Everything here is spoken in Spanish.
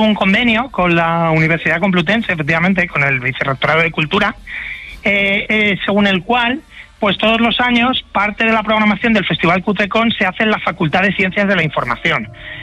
un convenio con la Universidad Complutense, efectivamente, con el Vicerrectorado de Cultura, según el cual, pues todos los años, parte de la programación del Festival Cutrecon se hace en la Facultad de Ciencias de la Información.